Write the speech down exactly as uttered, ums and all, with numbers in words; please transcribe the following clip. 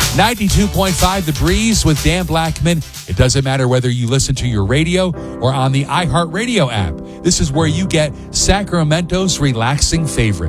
ninety-two point five The Breeze with Dan Blackman. It doesn't matter whether you listen to your radio or on the iHeartRadio app. This is where you get Sacramento's relaxing favorites.